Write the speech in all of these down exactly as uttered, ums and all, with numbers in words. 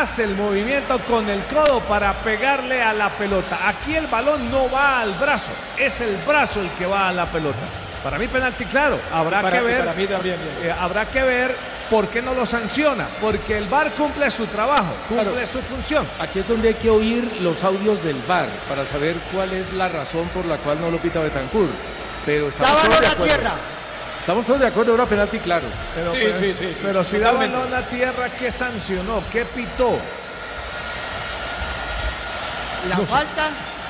hace el movimiento con el codo para pegarle a la pelota. Aquí el balón no va al brazo, es el brazo el que va a la pelota. Para mí penalti claro, habrá para, que ver, para mí también, bien. Eh, habrá que ver por qué no lo sanciona, porque el V A R cumple su trabajo, cumple Claro. su función. Aquí es donde hay que oír los audios del V A R para saber cuál es la razón por la cual no lo pita Betancur. Pero estamos Da todos de balón a acuerdo. tierra. Estamos todos de acuerdo, era penalti claro. Pero, Sí, pero, sí, sí, sí, pero si da totalmente. balón a tierra, ¿qué sancionó? ¿Qué pitó? La No sé. falta.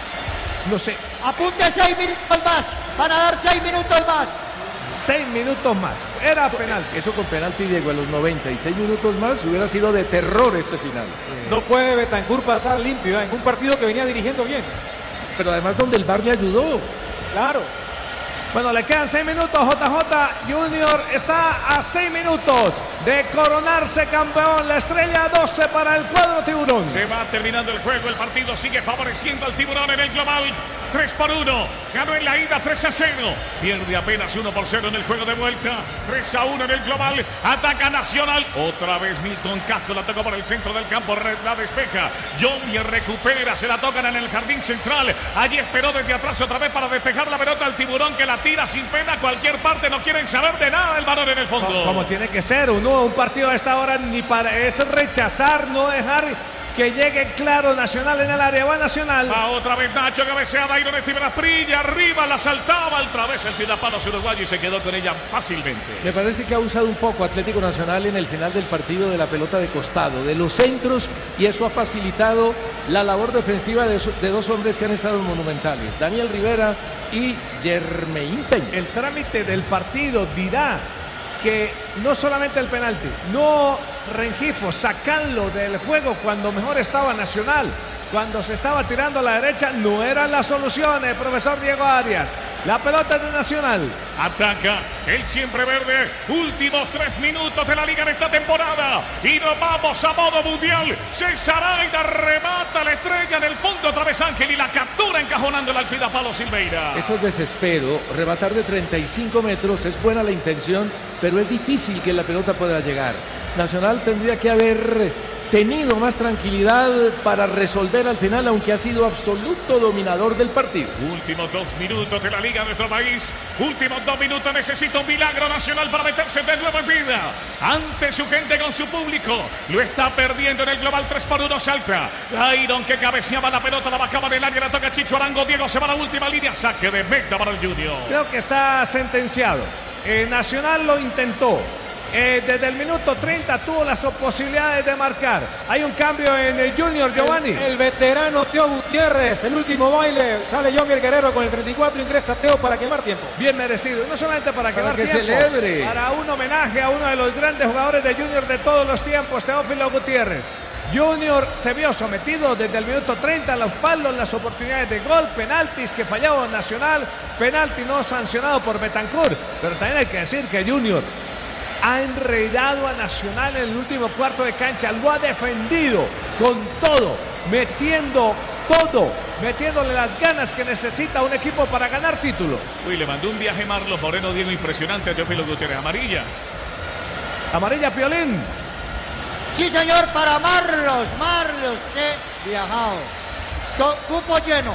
No sé, Apunte seis minutos más. Van a dar seis minutos más. seis minutos más. Era penalti. Eso con penalti, Diego, a los noventa y seis minutos más hubiera sido de terror este final. No puede Betancur pasar limpio ¿eh? en un partido que venía dirigiendo bien. Pero además donde el V A R le ayudó. Claro. Bueno, le quedan seis minutos. J J Junior está a seis minutos de coronarse campeón. La estrella doce para el cuadro tiburón. Se va terminando el juego, el partido sigue favoreciendo al tiburón en el global. tres por uno, ganó en la ida tres a cero, pierde apenas uno por cero en el juego de vuelta, tres a uno en el global, ataca Nacional, otra vez Milton Castro la tocó por el centro del campo, la despeja, Junior recupera, se la tocan en el jardín central, allí esperó desde atrás otra vez para despejar la pelota al tiburón que la tira sin pena a cualquier parte, no quieren saber de nada el balón en el fondo. Como, como tiene que ser, un, un partido a esta hora ni para es rechazar, no dejar que llegue claro Nacional en el área. Va Nacional. Va otra vez Nacho, cabecea Dairon Steven Asprilla, arriba la saltaba, otra vez el tirapalos uruguayo y se quedó con ella fácilmente. Me parece que ha usado un poco Atlético Nacional en el final del partido de la pelota de costado, de los centros, y eso ha facilitado la labor defensiva de, de dos hombres que han estado monumentales, Daniel Rivera y Germain Peña. El trámite del partido dirá que no solamente el penalti, no Rengifo, sacarlo del juego cuando mejor estaba Nacional, cuando se estaba tirando a la derecha, no eran las soluciones, profesor Diego Arias. La pelota es de Nacional. Ataca el siempre verde, últimos tres minutos de la liga en esta temporada y nos vamos a modo mundial. César Aida remata la estrella en el fondo, otra vez Ángel y la captura encajonando al cuidapalo Silveira. Eso es desespero, rematar de treinta y cinco metros es buena la intención, pero es difícil que la pelota pueda llegar. Nacional tendría que haber tenido más tranquilidad para resolver al final, aunque ha sido absoluto dominador del partido. Últimos dos minutos de la liga de nuestro país. Últimos dos minutos, necesita un milagro Nacional para meterse de nuevo en vida. Ante su gente, con su público. Lo está perdiendo en el global tres por uno, salta. Iron que cabeceaba la pelota, la bajaba en el área, la toca Chicho Arango. Diego se va a la última línea, saque de meta para el Junior. Creo que está sentenciado. Eh, Nacional lo intentó. Eh, desde el minuto treinta tuvo las posibilidades de marcar. Hay un cambio en el Junior, Giovanni. El, el veterano Teo Gutiérrez, el último baile, sale Jonger Guerrero con el treinta y cuatro, ingresa Teo para quemar tiempo. Bien merecido, no solamente para, Para quemar que tiempo, celebre. para un homenaje a uno de los grandes jugadores de Junior de todos los tiempos, Teófilo Gutiérrez. Junior se vio sometido desde el minuto treinta a los palos, las oportunidades de gol, penaltis que fallaba Nacional, penalti no sancionado por Betancur, pero también hay que decir que Junior ha enredado a Nacional en el último cuarto de cancha, lo ha defendido con todo, metiendo todo, metiéndole las ganas que necesita un equipo para ganar títulos. Uy, le mandó un viaje Marlos Moreno, Diego, impresionante a Teófilo Gutiérrez. Amarilla. Amarilla, Piolín. Sí, señor, para Marlos. Marlos, qué viajado. To- Cupo lleno.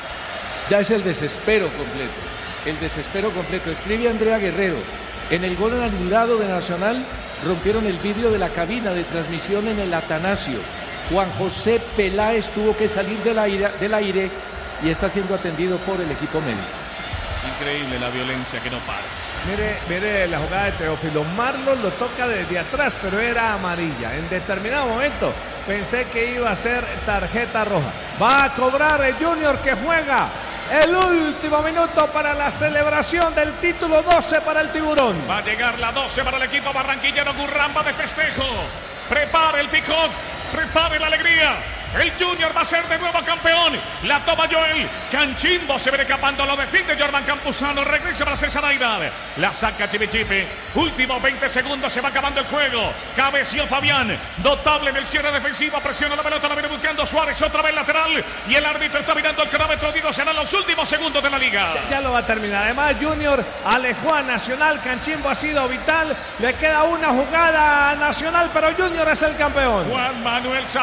Ya es el desespero completo, el desespero completo. Escribe Andrea Guerrero. En el gol anulado de Nacional rompieron el vidrio de la cabina de transmisión en el Atanasio. Juan José Peláez tuvo que salir del aire, del aire y está siendo atendido por el equipo médico. Increíble la violencia que no para. Mire, mire la jugada de Teófilo. Marlos lo toca desde atrás, pero era amarilla. En determinado momento pensé que iba a ser tarjeta roja. Va a cobrar el Junior, que juega el último minuto para la celebración del título doce para el Tiburón. Va a llegar la doce para el equipo barranquillero. Curramba de festejo. Prepare el picón. Prepare la alegría. El Junior va a ser de nuevo campeón. La toma Joel. Canchimbo se ve escapando. Lo defiende Jordan Campuzano. Regresa para César Aida. La saca Chipichipi. Últimos veinte segundos. Se va acabando el juego. Cabeció Fabián. Notable en el cierre defensivo. Presiona la pelota. La viene buscando Suárez. Otra vez lateral. Y el árbitro está mirando el cronómetro. Digo, serán los últimos segundos de la liga. Ya, ya lo va a terminar. Además, Junior alejó a Nacional. Canchimbo ha sido vital. Le queda una jugada a Nacional, pero Junior es el campeón. Juan Manuel